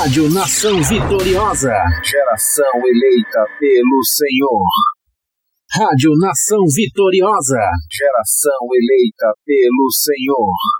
Rádio Nação Vitoriosa. Geração eleita pelo Senhor. Rádio Nação Vitoriosa. Geração eleita pelo Senhor.